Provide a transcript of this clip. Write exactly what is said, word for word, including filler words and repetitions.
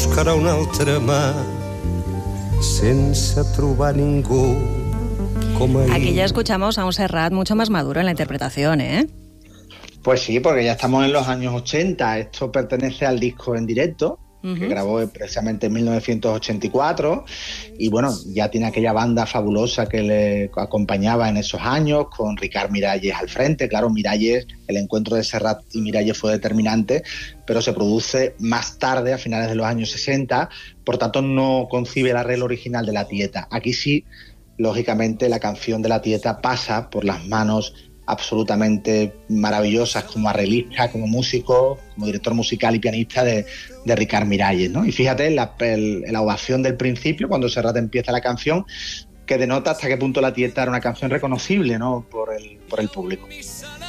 buscarà un altre mar sense trobar ningú como ahí. Aquí ya escuchamos a un Serrat mucho más maduro en la interpretación, ¿eh? Pues sí, porque ya estamos en los años ochenta. Esto pertenece al disco en directo, uh-huh. que grabó precisamente en mil novecientos ochenta y cuatro. Y bueno, ya tiene aquella banda fabulosa que le acompañaba en esos años, con Ricard Miralles al frente. Claro, Miralles, el encuentro de Serrat y Miralles fue determinante, pero se produce más tarde, a finales de los años sesenta. Por tanto, no concibe el arreglo original de La Tieta. Aquí sí, lógicamente, la canción de La Tieta pasa por las manos absolutamente maravillosas como arreglista, como músico, como director musical y pianista de, de Ricard Miralles, ¿no? Y fíjate la, el, la ovación del principio, cuando Serrat empieza la canción, que denota hasta qué punto La Tieta era una canción reconocible, ¿no?, por el, por el público.